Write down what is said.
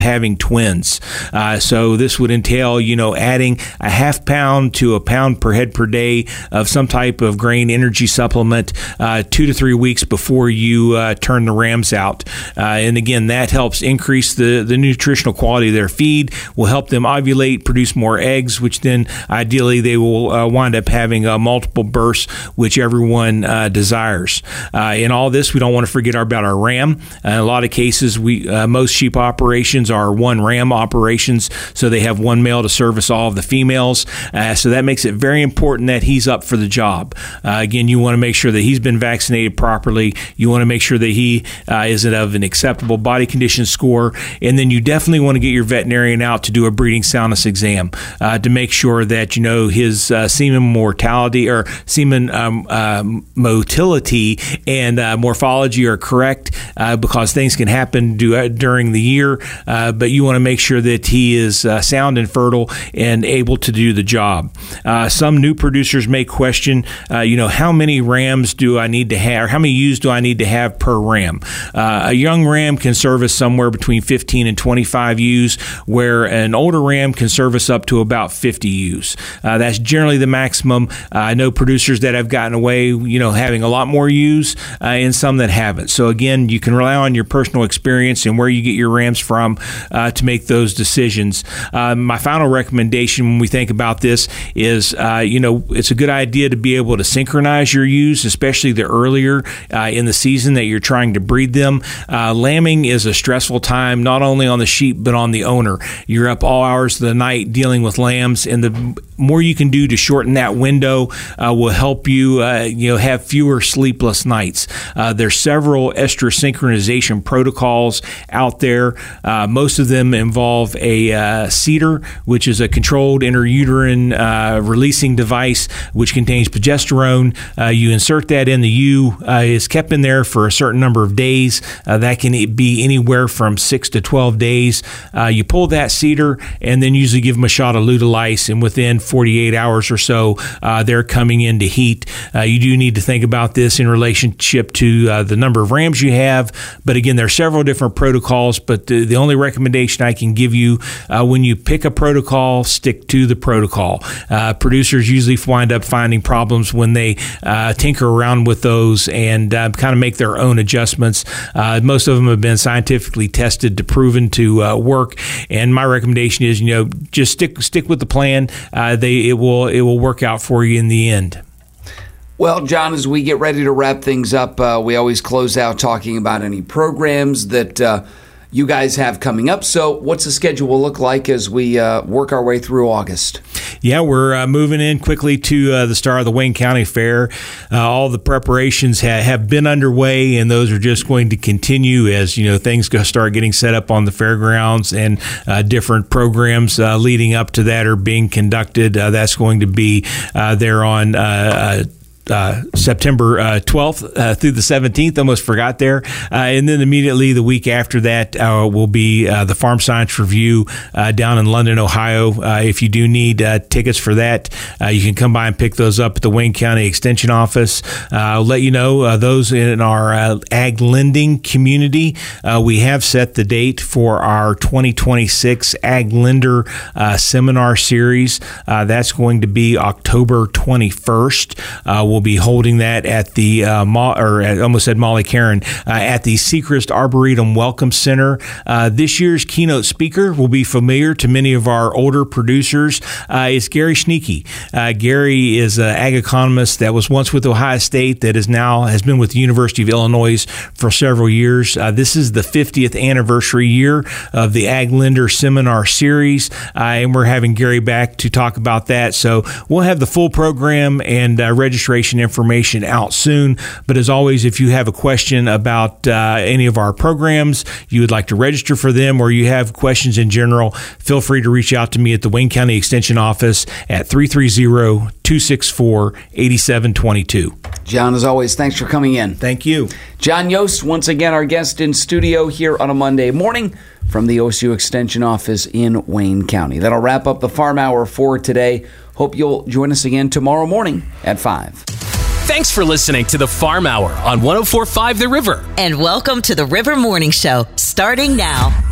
having twins. So this would entail, adding a half pound to a pound per head per day of some type of grain energy supplement 2 to 3 weeks before you turn the rams out. And again, that helps increase the nutritional quality of their feed, will help them ovulate, produce more eggs, which then ideally they will wind up having multiple births, which everyone desires. In all this, we don't want to forget about our ram. In a lot of cases, most sheep operations are one ram operations, so they have one male to service all of the females. So that makes it very important that he's up for the job. Again, you want to make sure that he's been vaccinated properly. You want to make sure that he is of an acceptable body condition score. And then you definitely want to get your veterinarian out to do a breeding soundness exam to make sure that, his semen mortality or semen motility and morphology are correct because things can happen during the year. But you want to make sure that he is sound and fertile and able to do the job. Some new producers may question, how many rams do I need to have, or how many ewes do I need to have per ram? A young ram can service somewhere between 15 and 25 ewes, where an older ram can service up to about 50 ewes. That's generally the maximum. I know producers that have gotten away, having a lot more ewes and some that haven't. So again, you can rely on your personal experience and where you get your rams from to make those decisions. My final recommendation when we think about this is, it's a good idea to be able to synchronize your ewes, especially the earlier in the season that you're trying to breed them. Lambing is a stressful time, not only on the sheep, but on the owner. You're up all hours of the night dealing with lambs, and the more you can do to shorten that window will help you, have fewer sleepless nights. There's several estrus synchronization protocols out there. Most of them involve a CEDAR, which is a controlled intrauterine releasing device, which contains progesterone. You insert that in the ewe. It's kept in there for a certain number of days. That can be anywhere from 6 to 12 days. You pull that CEDAR and then usually give them a shot of Lutalice, and within 48 hours or so, they're coming into heat. You do need to think about this in relationship to the number of rams you have. But again, there are several different protocols, but the only recommendation I can give you when you pick a protocol, stick to the protocol. Producers usually wind up finding problems when they tinker around with those and kind of make their own adjustments. Most of them have been scientifically tested to proven to work, and my recommendation is, just stick with the plan. It will work out for you in the end. Well, John, as we get ready to wrap things up, we always close out talking about any programs that you guys have coming up. So what's the schedule look like as we work our way through August? Yeah, we're moving in quickly to the start of the Wayne County Fair. All the preparations have been underway, and those are just going to continue as things start getting set up on the fairgrounds, and different programs leading up to that are being conducted. That's going to be there on September 12th through the 17th. Almost forgot there. And then immediately the week after that will be the Farm Science Review down in London, Ohio. If you do need tickets for that, you can come by and pick those up at the Wayne County Extension Office. I'll let you know, those in our ag lending community, we have set the date for our 2026 Ag Lender Seminar Series. That's going to be October 21st. We'll be holding that at the at the Sechrist Arboretum Welcome Center. This year's keynote speaker will be familiar to many of our older producers. It's Gary Schnieke. Gary is an ag economist that was once with Ohio State, that has been with the University of Illinois for several years. This is the 50th anniversary year of the Ag Lender Seminar Series, and we're having Gary back to talk about that. So we'll have the full program and registration information out soon. But as always, if you have a question about any of our programs, you would like to register for them, or you have questions in general, feel free to reach out to me at the Wayne County Extension Office at 330-264-8722. John, as always, thanks for coming in. Thank you. John Yost, once again, our guest in studio here on a Monday morning from the OSU Extension Office in Wayne County. That'll wrap up the Farm Hour for today. Hope you'll join us again tomorrow morning at 5. Thanks for listening to the Farm Hour on 104.5 The River. And welcome to the River Morning Show, starting now.